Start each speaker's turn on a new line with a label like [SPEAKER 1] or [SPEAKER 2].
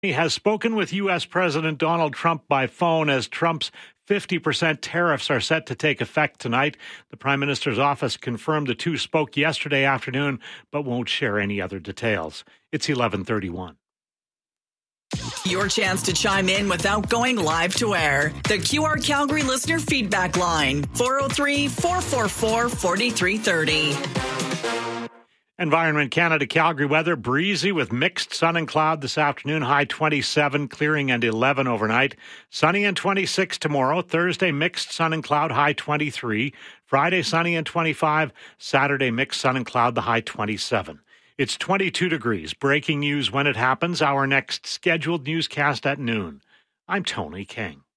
[SPEAKER 1] He has spoken with U.S. President Donald Trump by phone as Trump's 50% tariffs are set to take effect tonight. The Prime Minister's office confirmed the two spoke yesterday afternoon, but won't share any other details. It's 11:31.
[SPEAKER 2] Your chance to chime in without going live to air. The QR Calgary listener feedback line, 403-444-4330.
[SPEAKER 1] Environment Canada Calgary weather, breezy with mixed sun and cloud this afternoon, high 27, clearing and 11 overnight. Sunny and 26 tomorrow. Thursday, mixed sun and cloud, high 23. Friday, sunny and 25. Saturday, mixed sun and cloud, the high 27. It's 22 degrees. Breaking news when it happens. Our next scheduled newscast at noon. I'm Tony King.